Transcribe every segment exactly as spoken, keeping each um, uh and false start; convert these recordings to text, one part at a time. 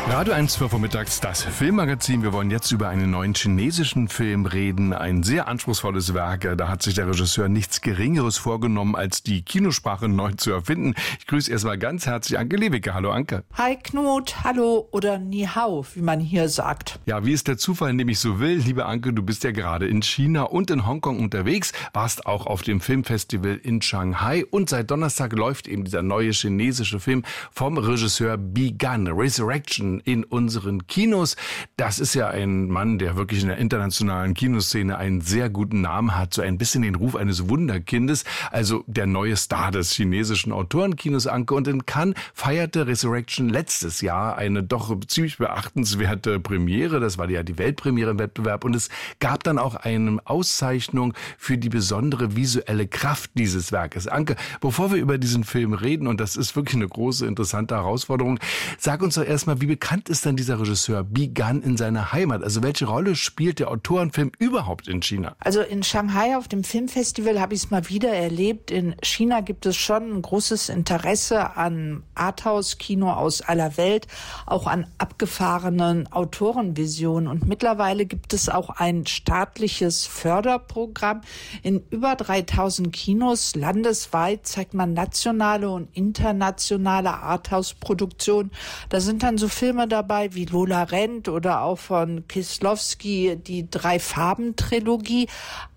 Radio eins Uhr vormittags, das Filmmagazin. Wir wollen jetzt über einen neuen chinesischen Film reden. Ein sehr anspruchsvolles Werk. Da hat sich der Regisseur nichts Geringeres vorgenommen, als die Kinosprache neu zu erfinden. Ich grüße erstmal ganz herzlich Anke Lewicke. Hallo Anke. Hi Knut, hallo oder Ni Hao, wie man hier sagt. Ja, wie es der Zufall nämlich so will, liebe Anke, du bist ja gerade in China und in Hongkong unterwegs, warst auch auf dem Filmfestival in Shanghai und seit Donnerstag läuft eben dieser neue chinesische Film vom Regisseur Bi Gan, Resurrection, in unseren Kinos. Das ist ja ein Mann, der wirklich in der internationalen Kinoszene einen sehr guten Namen hat, so ein bisschen den Ruf eines Wunderkindes, also der neue Star des chinesischen Autorenkinos, Anke. Und in Cannes feierte Resurrection letztes Jahr eine doch ziemlich beachtenswerte Premiere. Das war ja die Weltpremiere im Wettbewerb. Und es gab dann auch eine Auszeichnung für die besondere visuelle Kraft dieses Werkes. Anke, bevor wir über diesen Film reden, und das ist wirklich eine große, interessante Herausforderung, sag uns doch erstmal, wie bekannt ist denn dieser Regisseur Bi Gan in seiner Heimat? Also welche Rolle spielt der Autorenfilm überhaupt in China? Also in Shanghai auf dem Filmfestival habe ich es mal wieder erlebt. In China gibt es schon ein großes Interesse an Arthouse-Kino aus aller Welt, auch an abgefahrenen Autorenvisionen. Und mittlerweile gibt es auch ein staatliches Förderprogramm. In über dreitausend Kinos landesweit zeigt man nationale und internationale Arthouse-Produktionen. Da sind dann so Filme dabei wie Lola Rent oder auch von Kieslowski die Drei-Farben-Trilogie,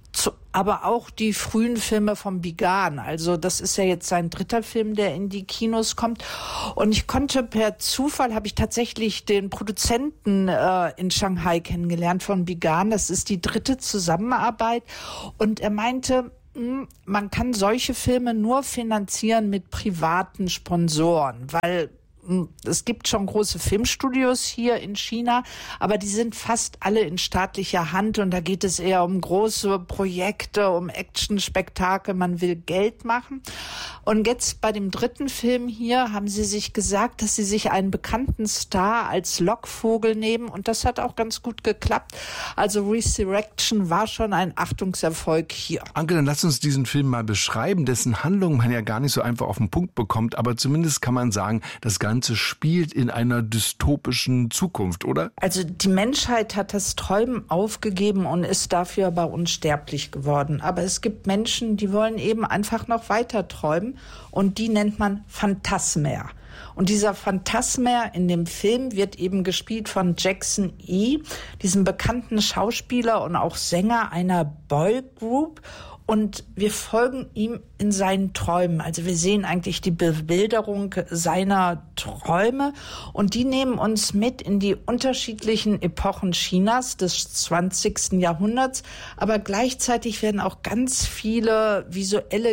aber auch die frühen Filme von Bi Gan. Also das ist ja jetzt sein dritter Film, der in die Kinos kommt. Und ich konnte per Zufall, habe ich tatsächlich den Produzenten äh, in Shanghai kennengelernt von Bi Gan. Das ist die dritte Zusammenarbeit. Und er meinte, man kann solche Filme nur finanzieren mit privaten Sponsoren, weil es gibt schon große Filmstudios hier in China, aber die sind fast alle in staatlicher Hand und da geht es eher um große Projekte, um Actionspektakel, man will Geld machen. Und jetzt bei dem dritten Film hier haben sie sich gesagt, dass sie sich einen bekannten Star als Lockvogel nehmen und das hat auch ganz gut geklappt. Also Resurrection war schon ein Achtungserfolg hier. Anke, dann lass uns diesen Film mal beschreiben, dessen Handlung man ja gar nicht so einfach auf den Punkt bekommt, aber zumindest kann man sagen, das Ganze spielt in einer dystopischen Zukunft, oder? Also die Menschheit hat das Träumen aufgegeben und ist dafür aber unsterblich geworden. Aber es gibt Menschen, die wollen eben einfach noch weiter träumen und die nennt man Phantasmer. Und dieser Phantasmer in dem Film wird eben gespielt von Jackson Yee, diesem bekannten Schauspieler und auch Sänger einer Boygroup. Und wir folgen ihm in seinen Träumen. Also wir sehen eigentlich die Bebilderung seiner Träume und die nehmen uns mit in die unterschiedlichen Epochen Chinas des zwanzigsten Jahrhunderts. Aber gleichzeitig werden auch ganz viele visuelle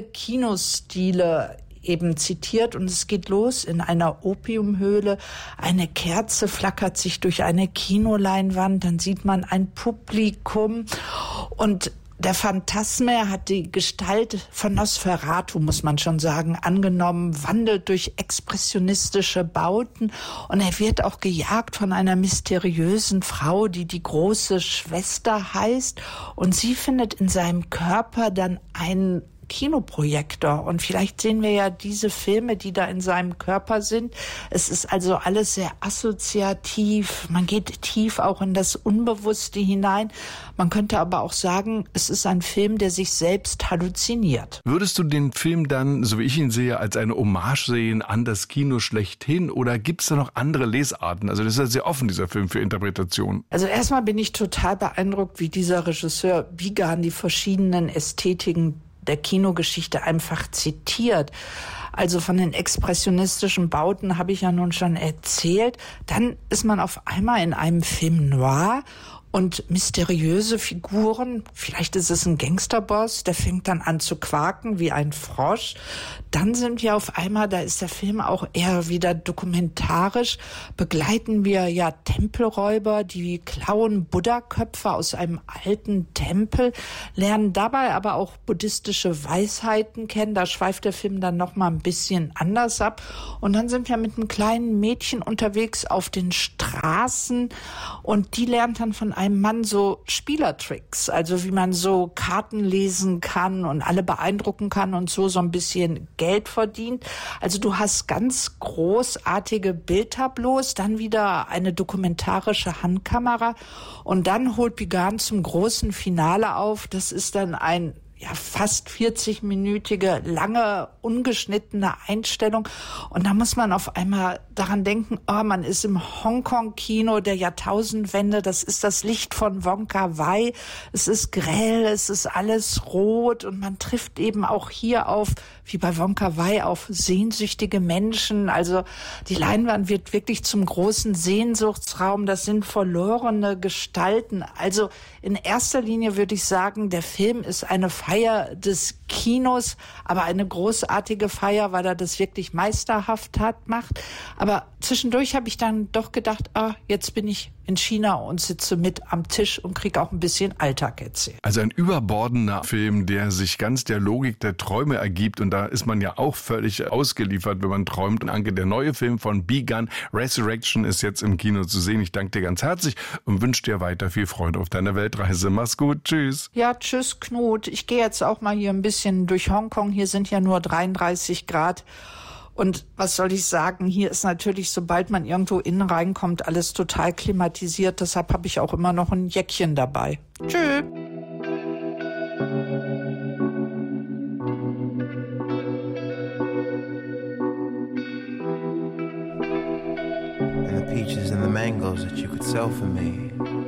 Kinostile eben zitiert und es geht los in einer Opiumhöhle. Eine Kerze flackert sich durch eine Kinoleinwand, dann sieht man ein Publikum und der Phantasmer hat die Gestalt von Nosferatu, muss man schon sagen, angenommen, wandelt durch expressionistische Bauten und er wird auch gejagt von einer mysteriösen Frau, die die große Schwester heißt und sie findet in seinem Körper dann einen Kinoprojektor und vielleicht sehen wir ja diese Filme, die da in seinem Körper sind. Es ist also alles sehr assoziativ, man geht tief auch in das Unbewusste hinein. Man könnte aber auch sagen, es ist ein Film, der sich selbst halluziniert. Würdest du den Film dann, so wie ich ihn sehe, als eine Hommage sehen an das Kino schlechthin oder gibt es da noch andere Lesarten? Also das ist ja sehr offen, dieser Film, für Interpretation. Also erstmal bin ich total beeindruckt, wie dieser Regisseur Bi Gan die verschiedenen Ästhetiken der Kinogeschichte einfach zitiert. Also von den expressionistischen Bauten habe ich ja nun schon erzählt. Dann ist man auf einmal in einem Film noir und mysteriöse Figuren. Vielleicht ist es ein Gangsterboss, der fängt dann an zu quaken wie ein Frosch. Dann sind wir auf einmal, da ist der Film auch eher wieder dokumentarisch, begleiten wir ja Tempelräuber, die klauen Buddha-Köpfe aus einem alten Tempel, lernen dabei aber auch buddhistische Weisheiten kennen. Da schweift der Film dann noch mal ein bisschen anders ab. Und dann sind wir mit einem kleinen Mädchen unterwegs auf den Straßen und die lernt dann von einem einem Mann so Spielertricks, also wie man so Karten lesen kann und alle beeindrucken kann und so so ein bisschen Geld verdient. Also du hast ganz großartige Bildtableaus, dann wieder eine dokumentarische Handkamera und dann holt Bigan zum großen Finale auf. Das ist dann ein ja fast vierzig-minütige, lange, ungeschnittene Einstellung. Und da muss man auf einmal daran denken, oh, man ist im Hongkong-Kino der Jahrtausendwende, das ist das Licht von Wong Kar-wai, es ist grell, es ist alles rot und man trifft eben auch hier auf, wie bei Wong Kar-wai, auf sehnsüchtige Menschen. Also die Leinwand wird wirklich zum großen Sehnsuchtsraum, das sind verlorene Gestalten. Also in erster Linie würde ich sagen, der Film ist eine Feier des Kinos, aber eine großartige Feier, weil er das wirklich meisterhaft hat, macht. Aber zwischendurch habe ich dann doch gedacht, ah, jetzt bin ich in China und sitze mit am Tisch und kriege auch ein bisschen Alltag erzählt. Also ein überbordender Film, der sich ganz der Logik der Träume ergibt und da ist man ja auch völlig ausgeliefert, wenn man träumt. Und Anke, der neue Film von Bigan, Resurrection, ist jetzt im Kino zu sehen. Ich danke dir ganz herzlich und wünsche dir weiter viel Freude auf deiner Weltreise. Mach's gut, tschüss. Ja, tschüss Knut. Ich gehe jetzt auch mal hier ein bisschen durch Hongkong. Hier sind ja nur dreiunddreißig Grad. Und was soll ich sagen, hier ist natürlich, sobald man irgendwo innen reinkommt, alles total klimatisiert. Deshalb habe ich auch immer noch ein Jäckchen dabei. Tschüss. And the peaches and the mangoes that you could sell for me.